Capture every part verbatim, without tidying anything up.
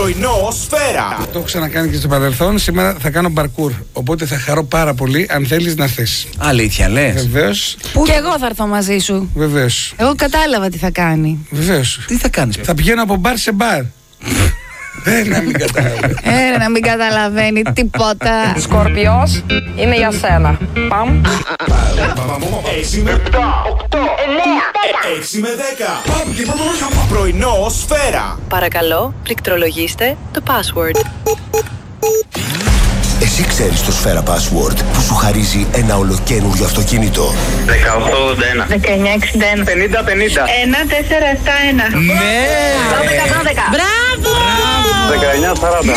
Πρωινό Σφαίρα. Το έχω ξανακάνει και στο παρελθόν. Σήμερα θα κάνω μπαρκούρ. Οπότε θα χαρώ πάρα πολύ αν θέλεις να έρθεις. Αλήθεια λες? Βεβαίως. Που και εγώ θα έρθω μαζί σου. Βεβαίως. Εγώ κατάλαβα τι θα κάνει. Βεβαίως. Τι θα κάνεις? Θα πηγαίνω από μπαρ σε μπαρ. Ε, να μην καταλαβαίνει. Ε, να μην καταλαβαίνει τίποτα. Σκορπιός, είναι για σένα. Παμ. έξι με οκτώ, εννέα, έξι με δέκα. Πρωινό Σφαίρα. Παρακαλώ, πληκτρολογήστε το password. Εσύ ξέρεις το Σφαίρα Password που σου χαρίζει ένα ολοκαίνουργιο αυτοκίνητο. δεκαοκτώ ογδόντα ένα, δεκαεννιά εξήντα ένα, πενήντα πενήντα, ένα τέσσερα επτά ένα. Ναι! δώδεκα δώδεκα. Μπράβο! δεκαεννιά σαράντα.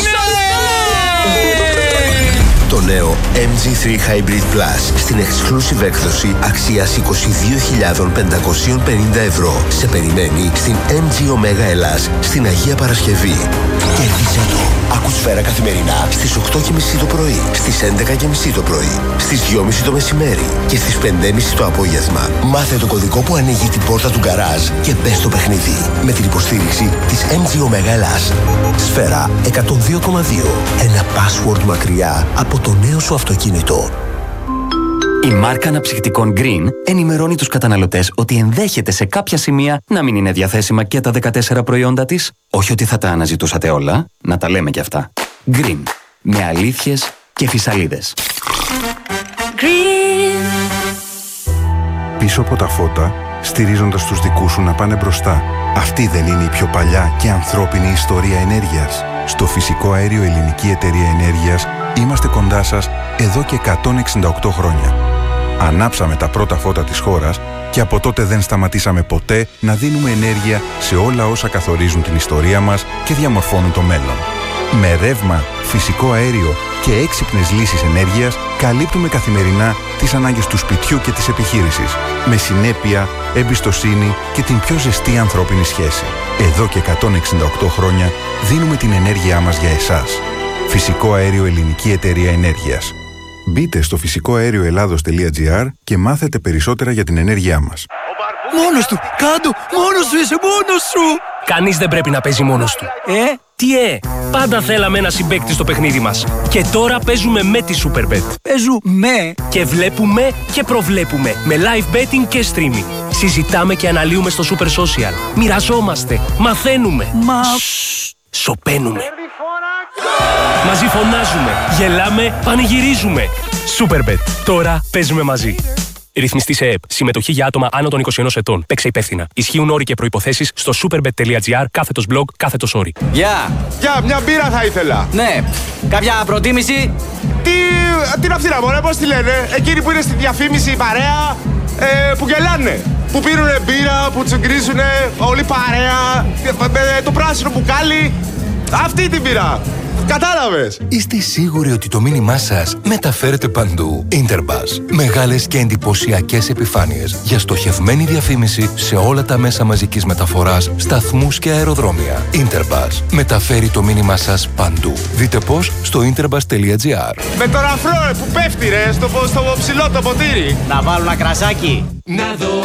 Το νέο εμ τζι θρι Hybrid Plus στην exclusive έκδοση αξίας είκοσι δύο χιλιάδες πεντακόσια πενήντα ευρώ. Σε περιμένει στην εμ τζι Omega Ελλάς στην Αγία Παρασκευή. Κέρδισε το. Άκου Σφαίρα καθημερινά στις οκτώ και μισή το πρωί, στις έντεκα και μισή το πρωί, στις δυο και μισή το μεσημέρι και στις πέντε και μισή το απόγευμα. Μάθε το κωδικό που ανοίγει την πόρτα του γκαράζ και μπες στο παιχνίδι με την υποστήριξη της εμ τζι Omega Ελλάς. Σφαίρα εκατόν δύο κόμμα δύο. Ένα password μακριά από το νέο σου αυτοκίνητο. Η μάρκα αναψυκτικών Green ενημερώνει τους καταναλωτές ότι ενδέχεται σε κάποια σημεία να μην είναι διαθέσιμα και τα δεκατέσσερα προϊόντα της. Όχι ότι θα τα αναζητούσατε όλα, να τα λέμε κι αυτά. Green. Με αλήθειες και φυσαλίδες. Green. Πίσω από τα φώτα, στηρίζοντας τους δικούς σου να πάνε μπροστά. Αυτή δεν είναι η πιο παλιά και ανθρώπινη ιστορία ενέργειας? Στο Φυσικό Αέριο Ελληνική Εταιρεία Ενέργειας είμαστε κοντά σας εδώ και εκατόν εξήντα οκτώ χρόνια. Ανάψαμε τα πρώτα φώτα της χώρας και από τότε δεν σταματήσαμε ποτέ να δίνουμε ενέργεια σε όλα όσα καθορίζουν την ιστορία μας και διαμορφώνουν το μέλλον. Με ρεύμα, φυσικό αέριο και έξυπνες λύσεις ενέργειας καλύπτουμε καθημερινά τις ανάγκες του σπιτιού και της επιχείρησης. Με συνέπεια, εμπιστοσύνη και την πιο ζεστή ανθρώπινη σχέση. Εδώ και εκατόν εξήντα οκτώ χρόνια δίνουμε την ενέργειά μας για εσάς. Φυσικό Αέριο Ελληνική Εταιρεία Ενέργειας. Μπείτε στο φυσικό αέριο ελλάδος τελεία τζι άρ και μάθετε περισσότερα για την ενέργειά μας. Μόνος του! Κάντο! Μόνος σου είσαι! Μόνος σου! Κανείς δεν πρέπει να παίζει μόνος του. Ε? Τι ε! Πάντα θέλαμε ένα συμπαίκτη στο παιχνίδι μας. Και τώρα παίζουμε με τη Superbet. Παίζουμε! Και βλέπουμε και προβλέπουμε. Με live betting και streaming. Συζητάμε και αναλύουμε στο Super Social. Μοιραζόμαστε. Μαθαίνουμε. Μα... Σωπαίνουμε. Μαζί φωνάζουμε. Γελάμε. Πανηγυρίζουμε. Superbet. Τώρα παίζουμε μαζί. Ρυθμιστή σε ΕΕΠ. Συμμετοχή για άτομα άνω των είκοσι ενός ετών. Παίξε υπεύθυνα. Ισχύουν όροι και προϋποθέσεις στο superbet τελεία τζι άρ κάθετος blog κάθετος όροι. Γεια! Γεια, μια μπύρα θα ήθελα. Ναι. Κάποια προτίμηση? Τι, τι να φθήρα μωρέ, πώς τη λένε? Εκείνοι που είναι στη διαφήμιση η παρέα, ε, που γελάνε. Που πίνουνε μπύρα, που τσουγκρίζουνε, όλη παρέα, με το πράσινο μπουκάλι. Αυτή την μπύρα. Κατάλαβες! Είστε σίγουροι ότι το μήνυμά σας μεταφέρεται παντού? Interbus. Μεγάλες και εντυπωσιακές επιφάνειες για στοχευμένη διαφήμιση σε όλα τα μέσα μαζικής μεταφοράς, σταθμούς και αεροδρόμια. Interbus. Μεταφέρει το μήνυμά σας παντού. Δείτε πώς στο interbus τελεία τζι άρ. Με τον αφρό που πέφτει ρε, στο, στο ψηλό το ποτήρι. Να βάλω ένα κρασάκι. Να δω